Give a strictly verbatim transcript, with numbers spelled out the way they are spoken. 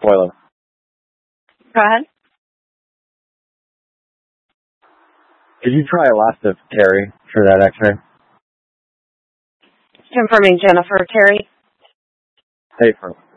Boiler. Go ahead. Could you try Elastic Terry for that X-ray? Confirming Jennifer Terry. Hey, for